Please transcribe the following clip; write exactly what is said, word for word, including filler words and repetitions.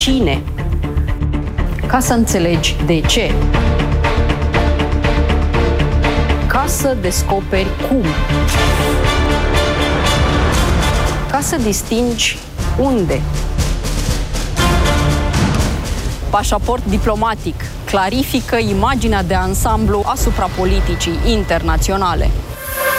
cine, ca să înțelegi de ce, ca să descoperi cum, ca să distingi unde. Pașaport diplomatic clarifică imaginea de ansamblu asupra politicii internaționale.